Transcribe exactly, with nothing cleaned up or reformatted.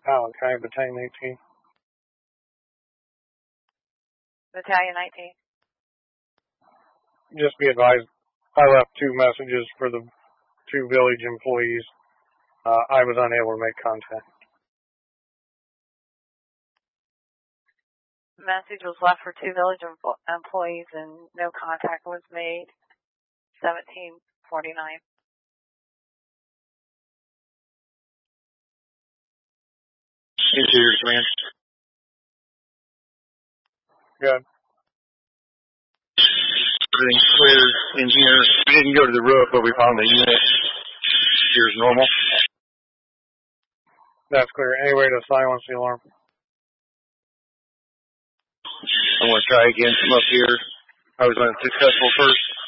Allen County, Battalion eighteen. Battalion nineteen. Just be advised, I left two messages for the two village employees. Uh, I was unable to make contact. Message was left for two village employees and no contact was made. seventeen forty-nine. Interior command. Good. Everything's clear in here. We didn't go to the roof, but we found the unit. Here's normal. That's clear. Any way to silence the alarm? I'm going to try again from up here. I was unsuccessful first.